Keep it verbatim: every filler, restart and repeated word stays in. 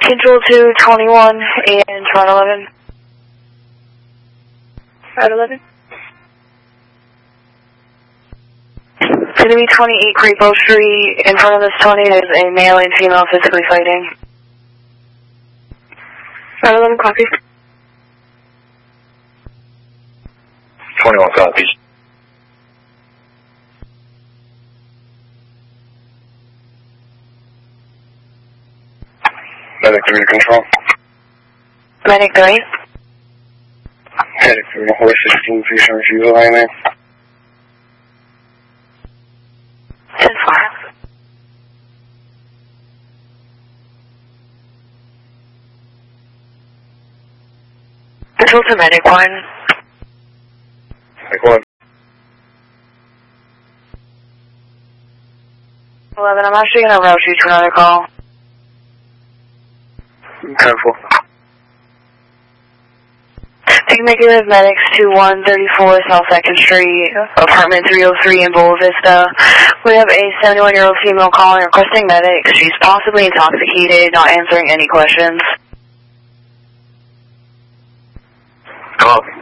Control two twenty-one and Toronto eleven. Route eleven. It's going to be twenty-eight Creepo Street. In front of this twenty, there's a male and female physically fighting. Route eleven, copy. twenty-one copies. Medic three to control. Medic three. Medic three to horse sixteen, three seven refusal, I M A. ten four. Control to Medic one. Medic one. eleven, I'm actually going to route you to another call. ten four. Negative Medics to one thirty-four South second Street, apartment three oh three in Boa Vista. We have a seventy-one-year-old female calling requesting medics. She's possibly intoxicated, not answering any questions. Copy.